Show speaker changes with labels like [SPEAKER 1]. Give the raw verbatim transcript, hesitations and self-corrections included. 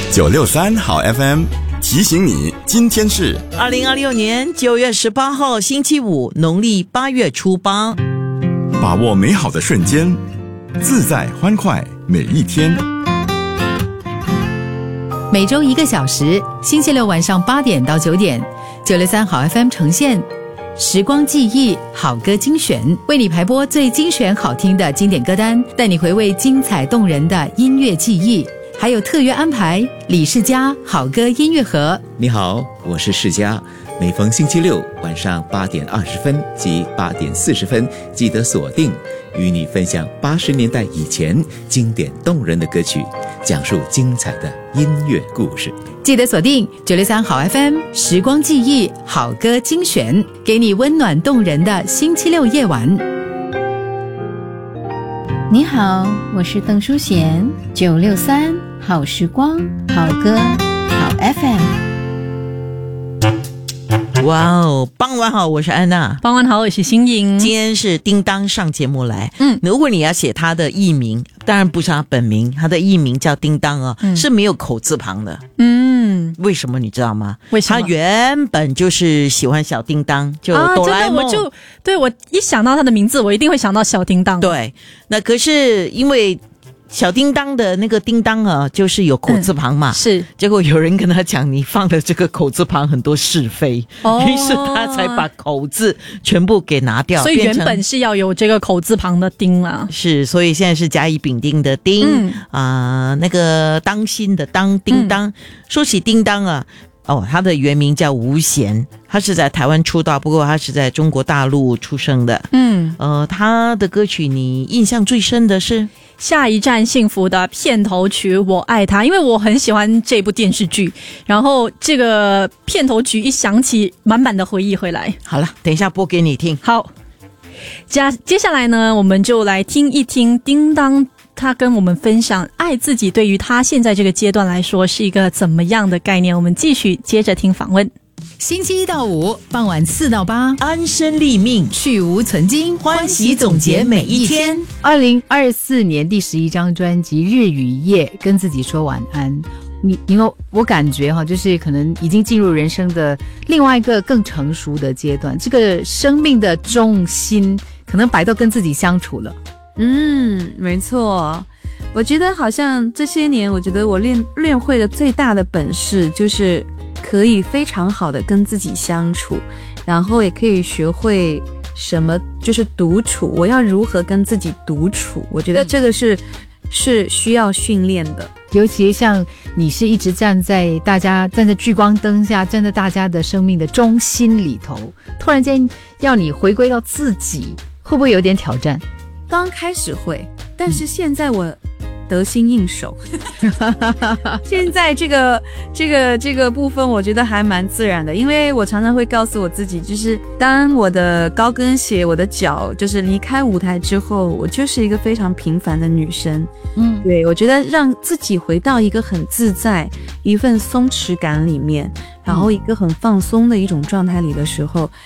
[SPEAKER 1] 九六三好 F M 提醒你，今天是
[SPEAKER 2] 二零二六年九月十八号星期五，农历八月初八。
[SPEAKER 1] 把握美好的瞬间，自在欢快每一天。
[SPEAKER 3] 每周一个小时，星期六晚上八点到九点，九六三好 F M 呈现时光记忆好歌精选，为你排播最精选好听的经典歌单，带你回味精彩动人的音乐记忆。还有特约安排李世嘉好歌音乐盒。
[SPEAKER 4] 你好，我是世嘉，每逢星期六晚上八点二十分及八点四十分，记得锁定，与你分享八十年代以前经典动人的歌曲，讲述精彩的音乐故事。
[SPEAKER 3] 记得锁定九六三好 F M 时光记忆好歌精选，给你温暖动人的星期六夜晚。
[SPEAKER 5] 你好，我是邓淑贤，九六三好时光，好歌，好 F M。
[SPEAKER 2] 哇哦，傍晚好，我是安娜。
[SPEAKER 6] 傍晚好，我是新颖。
[SPEAKER 2] 今天是叮当上节目来。
[SPEAKER 6] 嗯，
[SPEAKER 2] 如果你要写他的艺名，当然不是他本名，他的艺名叫叮当哦，嗯、是没有口字旁的。
[SPEAKER 6] 嗯，
[SPEAKER 2] 为什么你知道吗？
[SPEAKER 6] 为什么？
[SPEAKER 2] 他原本就是喜欢小叮当，就哆啦 A 梦。
[SPEAKER 6] 啊、真的，我就对我一想到他的名字，我一定会想到小叮当。
[SPEAKER 2] 对，那可是因为小叮当的那个叮当啊，就是有口字旁嘛，
[SPEAKER 6] 嗯、是。
[SPEAKER 2] 结果有人跟他讲，你放的这个口字旁很多是非，哦、于是他才把口字全部给拿掉。
[SPEAKER 6] 所以原本是要有这个口字旁的丁啦。
[SPEAKER 2] 是，所以现在是甲乙丙丁的丁啊、嗯呃，那个当心的当，叮当。嗯、说起叮当啊。哦，他的原名叫吴贤，他是在台湾出道，不过他是在中国大陆出生的。嗯，呃，他的歌曲你印象最深的是《
[SPEAKER 6] 下一站幸福》的片头曲《我爱他》，因为我很喜欢这部电视剧，然后这个片头曲一响起，满满的回忆回来。
[SPEAKER 2] 好了，等一下播给你听。
[SPEAKER 6] 好，接接下来呢，我们就来听一听叮当。他跟我们分享爱自己对于他现在这个阶段来说是一个怎么样的概念，我们继续接着听访问。
[SPEAKER 3] 星期一到五傍晚四到八，
[SPEAKER 2] 安身立命，
[SPEAKER 3] 去无存精，
[SPEAKER 2] 欢喜总结每一天。
[SPEAKER 3] 二零二四年第十一张专辑《日与夜》，跟自己说晚安。你因为我感觉哈，就是可能已经进入人生的另外一个更成熟的阶段，这个生命的重心可能摆到跟自己相处了。
[SPEAKER 7] 嗯，没错。我觉得好像这些年，我觉得我练练会的最大的本事就是可以非常好的跟自己相处，然后也可以学会什么就是独处，我要如何跟自己独处，我觉得这个是是需要训练的。
[SPEAKER 3] 尤其像你是一直站在大家站在聚光灯下，站在大家的生命的中心里头，突然间要你回归到自己，会不会有点挑战？
[SPEAKER 7] 刚开始会，但是现在我得心应手。现在这个这个这个部分我觉得还蛮自然的，因为我常常会告诉我自己，就是当我的高跟鞋我的脚就是离开舞台之后，我就是一个非常平凡的女生。嗯，对，我觉得让自己回到一个很自在一份松弛感里面，然后一个很放松的一种状态里的时候，